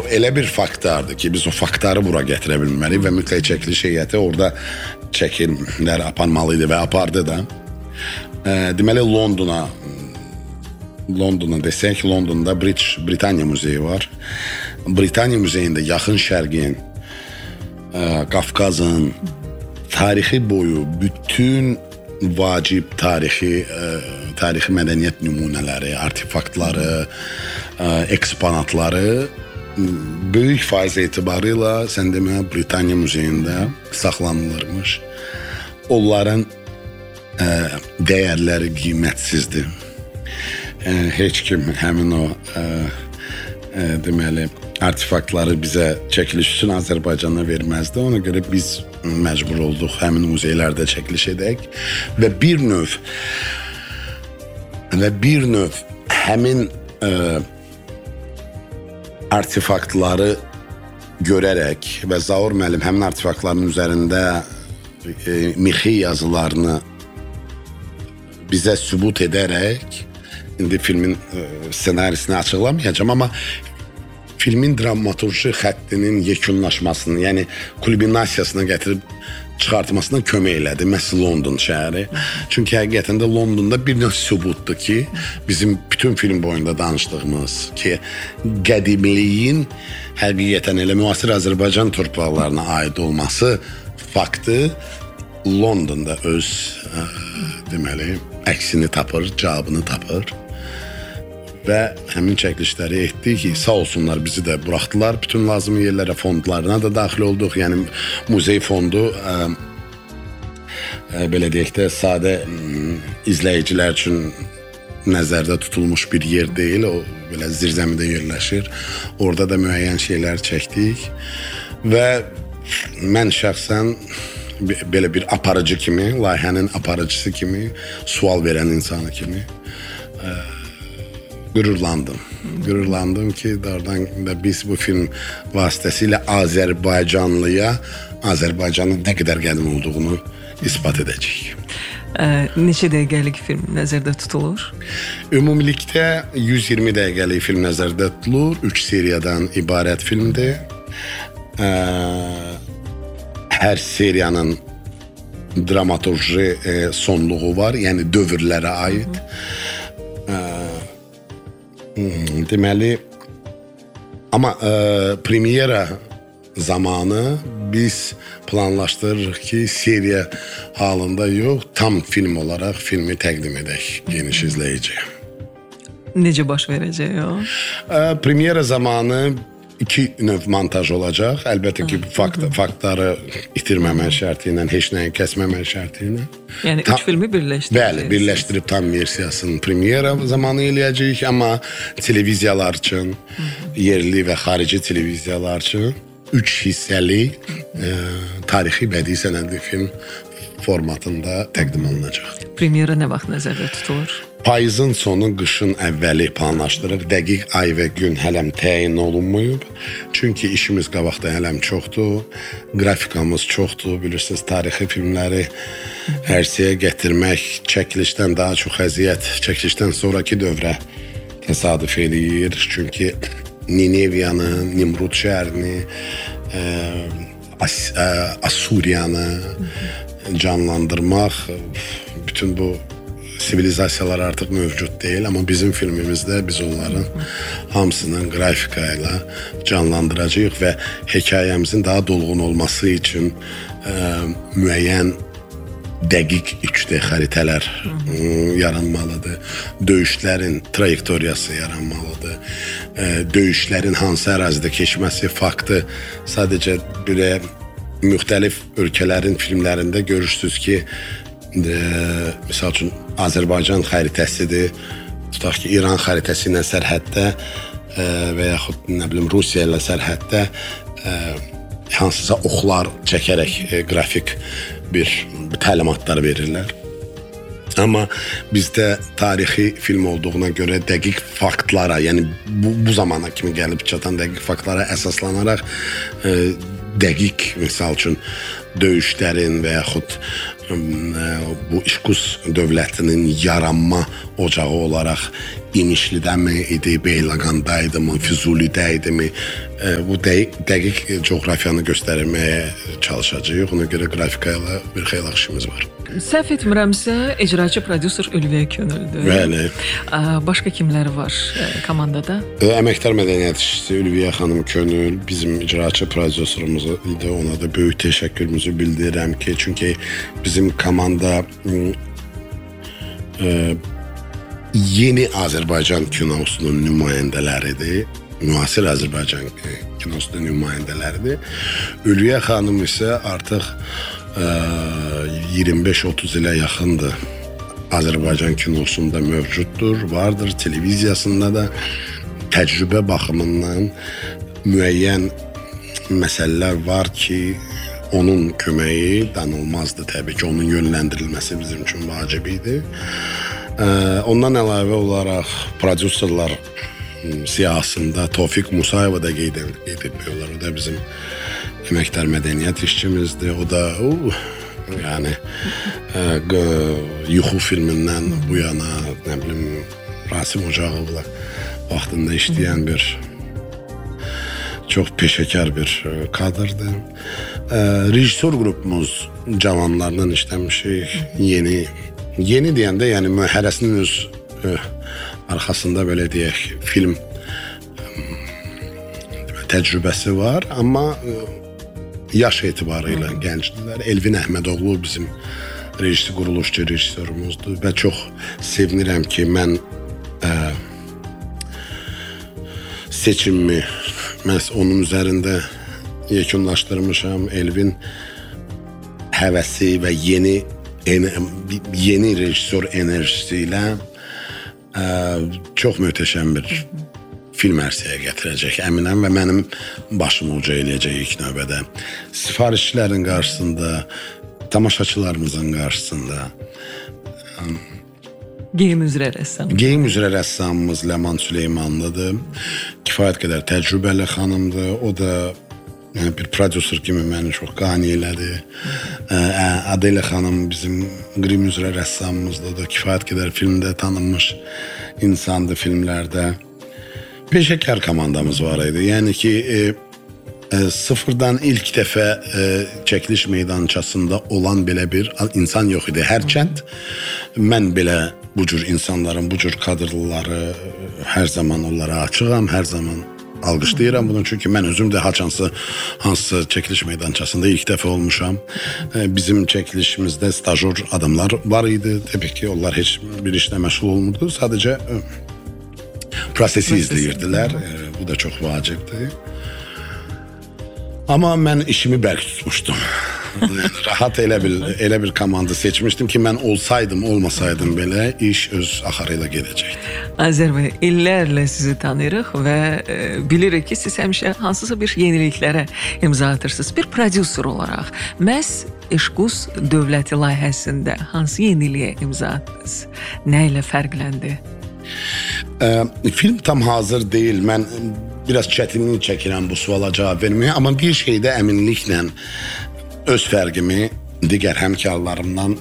elə bir faktlardır ki, biz o faktları bura gətirə bilməliyik və mütləq çəkiliş heyəti orada çəkimlər aparmalıydı və apardı da. Deməli Londona desək, Londonda Britaniya muzeyi var. Britaniya muzeyində yaxın şərqin, Qafqazın tarixi boyu bütün vacib tarixi mədəniyyət nümunələri, artefaktları, eksponatları böyük faiz etibarıyla sən demə Britaniya muzeyində saxlanılırmış. Onların dəyərləri qiymətsizdir. Heç kim həmin o deməli artefaktları bizə çəkiliş üçün Azərbaycana verməzdi. Ona görə biz məcbur olduq həmin muzeylərdə çəkiliş edək və bir növ həmin artefaktları görərək və Zaur müəllim həmin artefaktların üzərində mixi yazılarını bizə sübut edərək, indi filmin ssenarisini açıqlamayacağım, amma filmin dramaturji xəttinin yekunlaşmasını, yəni kulminasiyasına gətirib çıxartmasına kömək elədi məhz London şəhəri. Çünki həqiqətən də Londonda bir növ sübutdur ki, bizim bütün film boyunda danışdığımız ki, qədimliyin həqiqətən elə müasir Azərbaycan torpaqlarına aid olması faktı Londonda öz deməli əksini tapır, cavabını tapır. Və həmin çəkilişləri etdik ki, sağ olsunlar bizi də buraxdılar. Bütün lazımi yerlərə, fondlarına da daxil olduq. Yəni muzey fondu belə deyək də sadə izləyicilər üçün nəzərdə tutulmuş bir yer deyil. O belə zirzəmidə yerləşir. Orada da müəyyən şeylər çəkdik. Və mən şəxsən belə bir aparıcı kimi, layihənin aparıcısı kimi, sual verən insanı kimi qürurlandım ki, doğrudan da biz bu film vasitəsilə Azərbaycanlıya Azərbaycanın nə qədər qədim olduğunu isbat edəcəyik. Neçə dəqiqəlik film nəzərdə tutulur? Ümumilikdə 120 dəqiqəlik film nəzərdə tutulur. 3 seriyadan ibarət filmdir. Hər seriyanın dramaturji sonluğu var, yəni dövrlərə aid. Deməli, amma premyera zamanı biz planlaşdırırıq ki, seriya halında yox, tam film olaraq filmi təqdim edək geniş izləyiciyə. Necə baş verəcək o? Premyera zamanı 2 növ montaj olacaq. Əlbəttə ki, faktları itirməmək şərti ilə, heç nəyi kəsməmək şərti ilə. Yəni 3 filmi birləşdirəcək. Bəli, birləşdirib tam versiyasını premyera zamanı eləyəcəyik, amma televiziyalar üçün, yerli və xarici televiziyalar üçün 3 hissəli tarixi bədii sənədli film formatında təqdim olunacaq. Premyera nə vaxt nəzərdə tutulur? Payızın sonu, qışın əvvəli planlaşdırıq. Dəqiq ay və gün hələm təyin olunmayıb. Çünki işimiz qabaqda hələm çoxdur. Qrafikamız çoxdur. Bilirsiniz, tarixi filmləri ərsəyə gətirmək çəkilişdən daha çox əziyyət, çəkilişdən sonraki dövrə təsadüf eləyir. Çünki Nineviyanı, Nimrud şəhərini, Asuriyanı canlandırmaq, bütün bu sivilizasiyalar artıq mövcud deyil, amma bizim filmimizdə biz onların hamısını qrafika ilə canlandıracağıq və hekayəmizin daha dolğun olması üçün müəyyən dəqiq 3D xəritələr yaranmalıdır. Döyüşlərin trayektoriyası yaranmalıdır. Döyüşlərin hansı ərazidə keçməsi faktı sadəcə belə müxtəlif ölkələrin filmlərində görürsünüz ki, misal üçün Azərbaycan xəritəsidir, tutaq ki, İran xəritəsi ilə sərhəddə və yaxud nə bilim Rusiya ilə sərhəddə hansısa oxlar çəkərək qrafik bir təlimatlar verirlər. Amma bizdə tarixi film olduğuna görə dəqiq faktlara, yəni bu zamana kimi gəlib çatan dəqiq faktlara əsaslanaraq dəqiq, misal üçün döyüşlərin və yaxud bu İşqus dövlətinin yaranma ocağı olaraq İmişlidəmi idi, Beyləqandaydı mı, Füzulidəydi mi, bu dəqiq coğrafiyanı göstərməyə çalışacağıq. Ona görə qrafika ilə bir xeyli işimiz var. Səhv etmirəmsə, icraçı prodüser Ülviyə Könüldür. Bəli. Başqa kimlər var komandada? Əməkdar mədəniyyət işçisi Ülviyə xanım Könül bizim icraçı prodüserimiz idi. Ona da böyük təşəkkürümüzü bildirirəm ki, çünki bizim komanda yeni Azərbaycan kinosunun nümayəndələridir. Müasir Azərbaycan kinosunun nümayəndələridir. Ülviyə xanım isə artıq 25-30 ilə yaxındır Azərbaycan kinosunda mövcuddur, vardır, televiziyasında da təcrübə baxımından müəyyən məsələlər var ki, onun köməyi danılmazdı təbii ki, onun yönləndirilməsi bizim üçün vacib idi. Ondan əlavə olaraq prodüserlər siyahısında Tofiq Musayeva da qeyd ediyorlar. O da bizim əməkdar mədəniyyət işçimizdir. O da yani Yuxu filmindən bu yana, nə bilim, Rasim Ocağovla vaxtında işləyən bir çox peşəkar bir kadrdır. Rejissor qrupumuz cavanlarla işləmişik. Yeni deyəndə, yəni hərəsinin öz arxasında belə deyək, film təcrübəsi var, amma yaş etibarı ilə gəncdirlər. Elvin Əhmədoğlu bizim quruluşçu rejissorumuzdur və çox sevinirəm ki, mən seçimimi məhz onun üzərində yekunlaşdırmışam. Elvin həvəsi və yeni rejissor enerjisi ilə çox möhtəşəm bir film ərsəyə gətirəcək, əminəm, və mənim başımı uca eləyəcək ilk növbədə. Sifarişçilərin qarşısında, tamaşaçılarımızın qarşısında. Geyim üzrə rəssam. Geyim üzrə rəssamımız Ləman Süleymanlıdır. Kifayət qədər təcrübəli xanımdır. O da bir prodüser kimi məni çox qane elədi. Adela xanım bizim qrim üzrə rəssamımızdır. O da kifayət qədər filmdə tanınmış insandır, filmlərdə. Peşəkar komandamız var idi. Yəni ki, sıfırdan ilk dəfə çəkiliş meydançasında olan belə bir insan yox idi. Hərçənd mən belə bu cür insanların, bu cür kadrlıları hər zaman onlara açığam, hər zaman alqışlayıram bunu. Çünki mən özüm də hansısa çəkiliş meydançasında ilk dəfə olmuşam. Bizim çəkilişimizdə stajyor adamlar var idi. Təbii ki, onlar heç bir işlə məşğul olmurdu. Sadəcə prosesi izləyirdilər. Bu da çox vacibdir. Amma mən işimi bərk tutmuşdum. Rahat elə bir komanda seçmişdim ki, mən olsaydım, olmasaydım belə iş öz axarı ilə gedəcəkdi. Azər bəy, illərlə sizi tanıyırıq və bilirik ki, siz həmişə hansısa bir yeniliklərə imza atırsınız. Bir prodüser olaraq məhz İşquz dövləti layihəsində hansı yeniliyə imza attınız? Nə ilə fərqləndi? Film tam hazır deyil. Mən biraz çətinlik çəkirəm bu suala cavab verməyə, amma bir şeydə əminliklə öz fərqimi digər həmkarlarımdan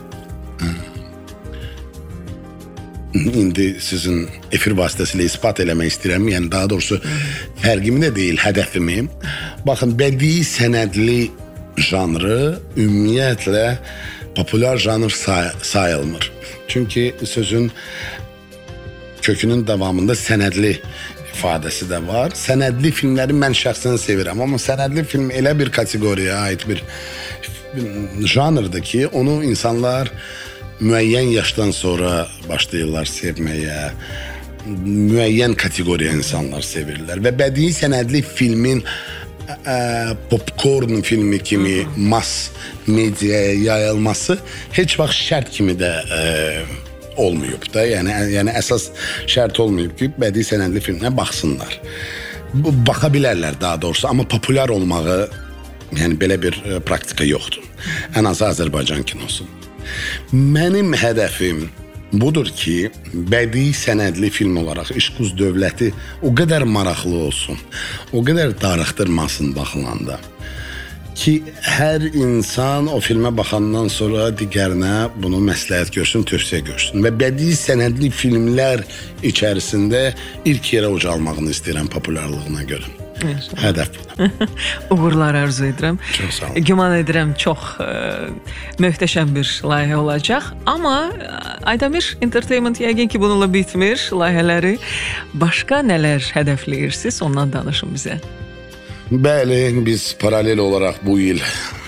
indi sizin efir vasitəsilə ispat eləmək istəyirəm. Yəni daha doğrusu fərqimi də deyil, hədəfimi. Baxın, bədii sənədli janrı ümumiyyətlə populyar janr sayılmır. Çünki sözün kökünün davamında sənədli ifadəsi də var. Sənədli filmləri mən şəxsən sevirəm, amma sənədli film elə bir kateqoriyaya aid bir janrdır ki, onu insanlar müəyyən yaşdan sonra başlayırlar sevməyə. Müəyyən kateqoriya insanlar sevirlər və bədii sənədli filmin popcorn filmi kimi mass mediaya yayılması heç vaxt şərt kimi də olmayıb da. Yəni əsas şərt olmayıb ki, bədii sənədli filminə baxsınlar. Baxa bilərlər daha doğrusu, amma populyar olmağı, yəni belə bir praktika yoxdur. Ən azı Azərbaycan kinosu. Mənim hədəfim budur ki, bədii sənədli film olaraq İşquz dövləti o qədər maraqlı olsun, o qədər darıxdırmasın baxılanda ki, hər insan o filmə baxandan sonra digərinə bunu məsləhət görsün, tövsiyə görsün. Və bədii sənədli filmlər içərisində ilk yerə ucalmağını istəyirəm populyarlığına görə. Hədəf budur. Uğurlar arzu edirəm. Çox sağ olun. Güman edirəm çox möhtəşəm bir layihə olacaq. Amma Aydamir Entertainment yəqin ki bununla bitmir. Layihələri başqa nələr hədəfləyirsiniz? Ondan danışın bizə. Bəli, biz paralel olaraq bu il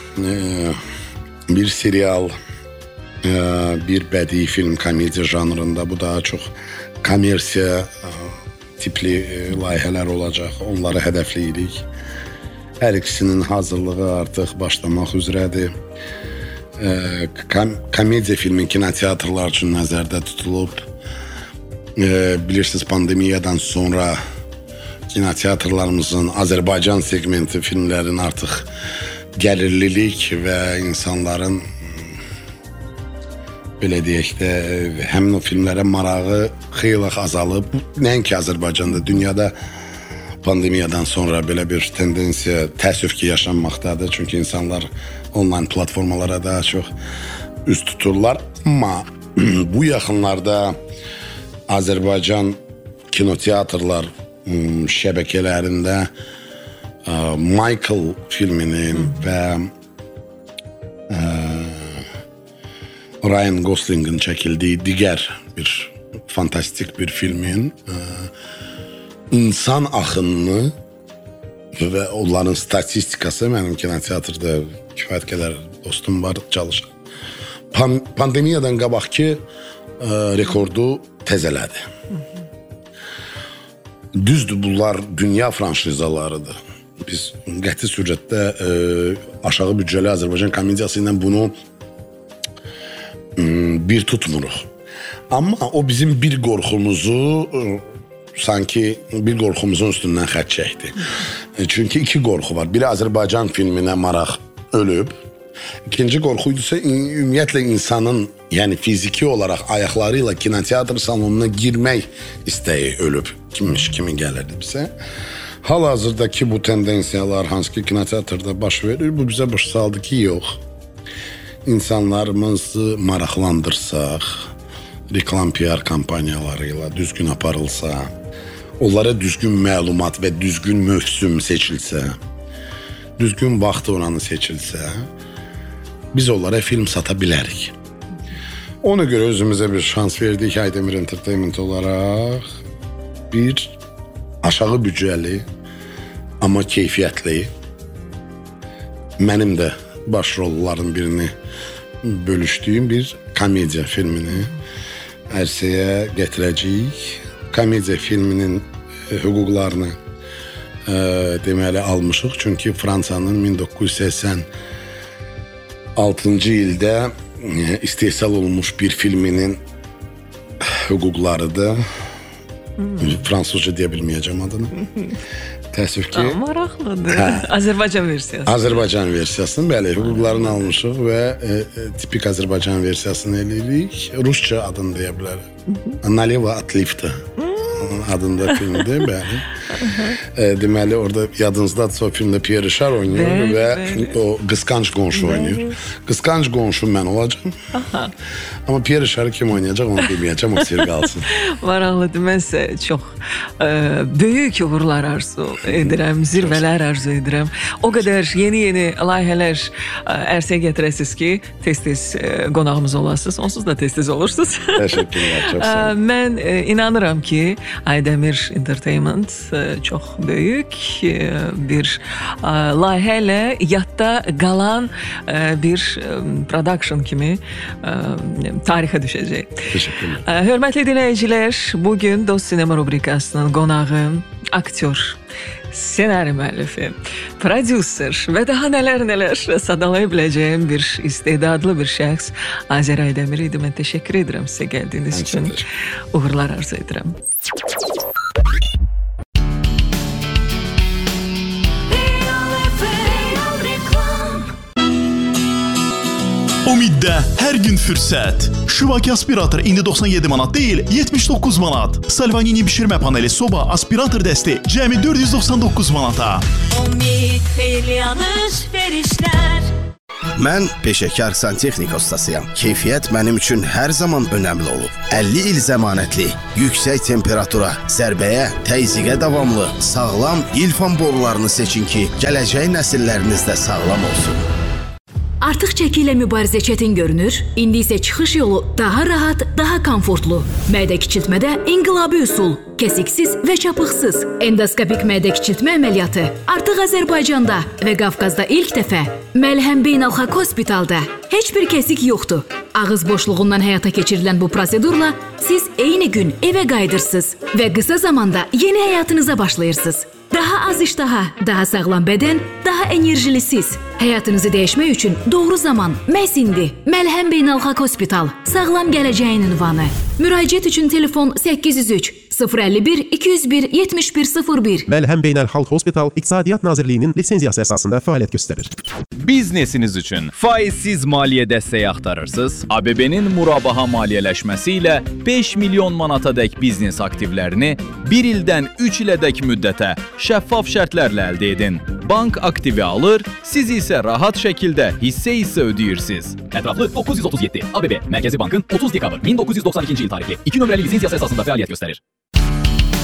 bir serial, bir bədii film, komediya janrında, bu daha çox kommersiya tipli layihələr olacaq. Onları hədəfləyirik. Hər ikisinin hazırlığı artıq başlamaq üzrədir. Komediya filmi kinoteatrlar üçün nəzərdə tutulub. Bilirsiniz, pandemiyadan sonra kinoteatrlarımızın Azərbaycan segmenti filmlərin artıq gəlirlilik və insanların belə deyək də həmin o filmlərə marağı xeyli azalıb. Nəinki Azərbaycanda, dünyada pandemiyadan sonra belə bir tendensiya təəssüf ki yaşanmaqdadır. Çünki insanlar onlayn platformalara daha çox üst tuturlar. Amma bu yaxınlarda Azərbaycan kinoteatrlar şəbəkələrində Michael filminin və Ryan Gosling'in çəkildiyi digər bir fantastik bir filmin insan axınını və onların statistikası, mənim kinoteatrda kifayət qədər dostum var, çalışır. Pandemiyadan qabaqki rekordu təzələdi. Düzdür, bunlar dünya franşizalarıdır. Biz qəti sürətdə aşağı büdcəli Azərbaycan komediyası ilə bunu bir tutmuruq. Amma o bizim bir qorxumuzu sanki bir qorxumuzun üstündən xətt çəkdi. Çünki iki qorxu var. Biri Azərbaycan filminə maraq ölüb. İkinci qorxuydusa ümumiyyətlə insanın, yəni fiziki olaraq ayaqları ilə kinoteatr salonuna girmək istəyi ölüb. Kimi gəlirdi bizə. Hal-hazırdakı bu tendensiyalar hansı ki kinoteatrda baş verir, bu bizə baş saldı ki, yox. İnsanlarımızı maraqlandırsaq, reklam PR kampaniyaları ilə düzgün aparılsa, onlara düzgün məlumat və düzgün mövsüm seçilsə, düzgün vaxt oranı seçilsə, biz onlara film sata bilərik. Ona görə özümüzə bir şans verdik Aydemir Entertainment olaraq. Bir aşağı büdcəli, amma keyfiyyətli, mənim də baş rolların birini bölüşdüyüm bir komediya filmini ərsəyə gətirəcəyik. Komediya filminin hüquqlarını deməli almışıq. Çünki Fransanın 1986-cı ildə istehsal olunmuş bir filminin hüquqlarıdır. Fransızca deyə bilməyəcəm adını. Təəssüf ki... Maraqlıdır. Azərbaycan versiyası. Azərbaycan versiyasını, bəli, hüquqlarını almışıq və tipik Azərbaycan versiyasını eləyirik. Rusça adını deyə bilərək. Naleva Atlifta adında filmdir, bəli. Deməli, orada yadınızdadırsa o filmdə Pierre Richard oynayır və o qısqanc qonşu oynayır. Qısqanc qonşu mən olacam. Amma Pierre Richard kim oynayacaq onu deməyəcəm, o sir qalsın. Maraqlıdır. Mən sizə çox böyük uğurlar arzu edirəm, zirvələr arzu edirəm. O qədər yeni layihələr ərsəyə gətirəsiniz ki, tez-tez qonağımız olasınız. Onsuz da tez-tez olursunuz. Təşəkkürlər, çox sağ olun. Mən inanıram ki, Aydemir Entertainment çox böyük bir layihə ilə yadda qalan bir production kimi tarixə düşəcək. Təşəkkürlər. Hörmətli dinləyicilər, bugün Dost Sinema rubrikasının qonağı aktyor, ssenari müəllifi, prodüser və daha nələr sadalaya biləcəyim bir istedadlı bir şəxs Azər Aydemir idi. Mən təşəkkür edirəm sizə gəldiyiniz üçün. Uğurlar arzu edirəm. Umiddə hər gün fürsət. Şivaki aspirator indi 97 manat deyil, 79 manat. Salvanini bişirmə paneli soba aspirator dəsti cəmi 499 manata. Umid xeyli alış-verişlər. Mən peşəkar santexnika ustasıyam. Keyfiyyət mənim üçün hər zaman önəmli olub. 50 il zəmanətli, yüksək temperatura, zərbəyə, təzyiqə davamlı, sağlam ilfan borularını seçin ki, gələcək nəsilləriniz də sağlam olsun. Artıq çəki ilə mübarizə çətin görünür, indi isə çıxış yolu daha rahat, daha komfortlu. Mədə kiçiltmədə inqilabi üsul, kəsiksiz və çapıqsız endoskopik mədə kiçiltmə əməliyyatı artıq Azərbaycanda və Qafqazda ilk dəfə Məlhəm Beynəlxalq Hospitalda. Heç bir kəsik yoxdur. Ağız boşluğundan həyata keçirilən bu prosedurla siz eyni gün evə qayıdırsınız və qısa zamanda yeni həyatınıza başlayırsınız. Daha az iştaha, daha sağlam bədən, daha enerjili siz. Həyatınızı dəyişmək üçün doğru zaman məhz indi. Məlhəm Beynəlxalq Hospital, sağlam gələcəyin ünvanı. Müraciət üçün telefon 803 051 201 7101. Məlhəm Beynəlxalq Hospital İqtisadiyyat Nazirliyinin lisenziyası əsasında fəaliyyət göstərir. Biznesiniz üçün faizsiz maliyyə dəstəyi axtarırsınız? ABB-nin murabaha maliyyələşməsi ilə 5 milyon manatadək biznes aktivlərini 1 ildən 3 ilədək müddətə şəffaf şərtlərlə əldə edin. Bank aktivi alır, siz isə rahat şəkildə hissə ödəyirsiniz. Ətraflı 937. ABB Mərkəzi Bankın 30 dekabr 1992-ci il tarixli 2 nömrəli lisenziyası əsasında fəaliyyət göstərir.